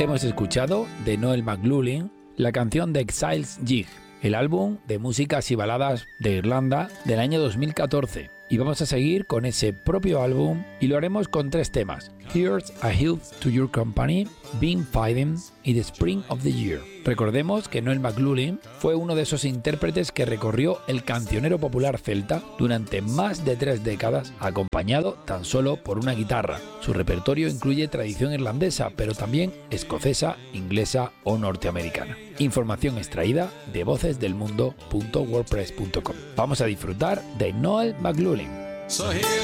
Hemos escuchado de Noel McLaughlin la canción de Exiles Jig, el álbum de músicas y baladas de Irlanda del año 2014. Y vamos a seguir con ese propio álbum y lo haremos con 3 temas: Here's a Health to Your Company, Been Fighting y The Spring of the Year. Recordemos que Noel McLaughlin fue uno de esos intérpretes que recorrió el cancionero popular celta durante más de 3 décadas, acompañado tan solo por una guitarra. Su repertorio incluye tradición irlandesa, pero también escocesa, inglesa o norteamericana. Información extraída de vocesdelmundo.wordpress.com. Vamos a disfrutar de Noel McLaughlin.